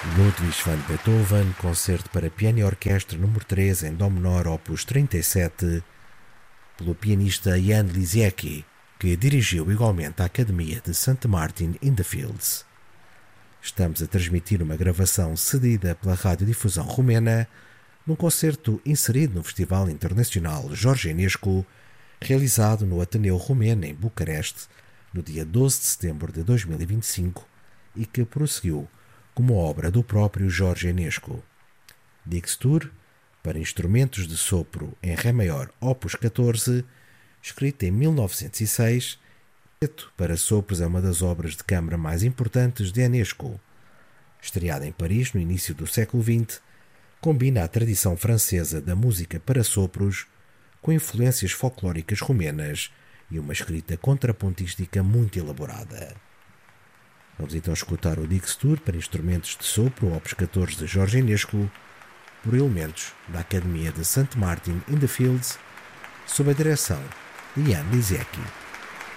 Ludwig van Beethoven, Concerto para Piano e Orquestra número 3 em Dó menor, opus 37, pelo pianista Jan Lisiecki, que dirigiu igualmente a Academia de St. Martin in the Fields. Estamos a transmitir uma gravação cedida pela Radiodifusão Romena, num concerto inserido no Festival Internacional Jorge Enescu, realizado no Ateneu Romeno em Bucareste, no dia 12 de setembro de 2025, e que prosseguiu como obra do próprio Jorge Enescu. Dixtur, para instrumentos de sopro em Ré maior, opus 14, escrita em 1906, para sopros é uma das obras de câmara mais importantes de Enescu. Estreada em Paris no início do século XX, combina a tradição francesa da música para sopros com influências folclóricas romenas e uma escrita contrapontística muito elaborada. Vamos então escutar o Dixtur para instrumentos de sopro, opus 14 de Jorge Enescu, por elementos da Academia de St. Martin in the Fields, sob a direção de Jan Lisiecki.